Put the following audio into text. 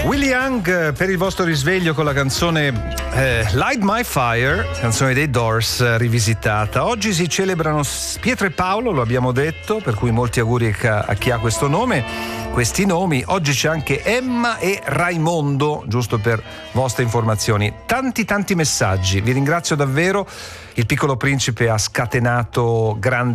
Willie Young per il vostro risveglio con la canzone Light My Fire, canzone dei Doors rivisitata. Oggi si celebrano Pietro e Paolo, lo abbiamo detto, per cui molti auguri a chi ha questo nome, questi nomi. Oggi c'è anche Emma e Raimondo, giusto per vostre informazioni. Tanti messaggi, vi ringrazio davvero. Il Piccolo Principe ha scatenato grandi